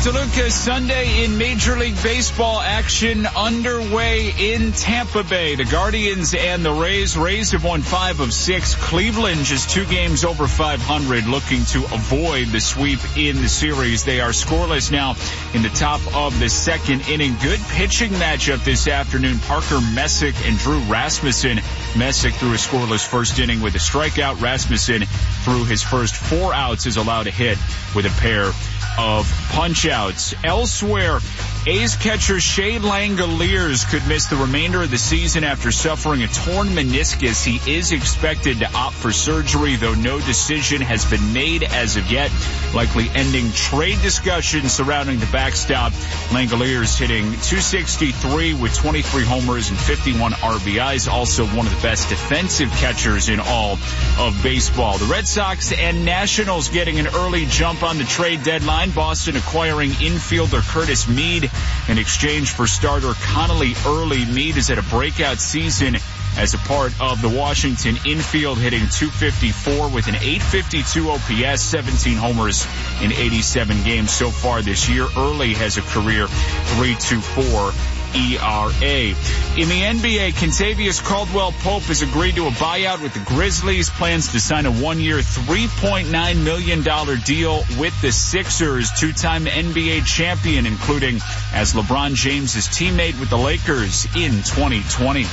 DeLuca. Sunday in Major League Baseball action underway in Tampa Bay. The Guardians and the Rays. Rays have won 5 of 6. Cleveland just 2 games over 500, looking to avoid the sweep in the series. They are scoreless now in the top of the second inning. Good pitching matchup this afternoon. Parker Messick and Drew Rasmussen. Messick threw a scoreless first inning with a strikeout. Rasmussen threw his first 4 outs, is allowed a hit with a pair of punch-outs. Elsewhere, A's catcher Shea Langoliers could miss the remainder of the season after suffering a torn meniscus. He is expected to opt for surgery, though no decision has been made as of yet, likely ending trade discussions surrounding the backstop. Langoliers hitting .263 with 23 homers and 51 RBIs, also one of the best defensive catchers in all of baseball. The Red Sox and Nationals getting an early jump on the trade deadline. Boston acquiring infielder Curtis Mead in exchange for starter Connolly Early. Mead is at a breakout season as a part of the Washington infield, hitting .254 with an .852 OPS, 17 homers in 87 games so far this year. Early has a career .324 ERA. In the NBA, Kentavious Caldwell-Pope has agreed to a buyout with the Grizzlies. Plans to sign a 1-year, $3.9 million deal with the Sixers. 2-time NBA champion, including as LeBron James' teammate with the Lakers in 2020.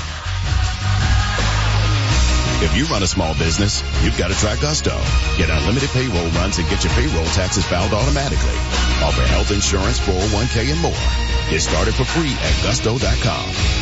If you run a small business, you've got to try Gusto. Get unlimited payroll runs and get your payroll taxes filed automatically. Offer health insurance, 401k, and more. Get started for free at gusto.com.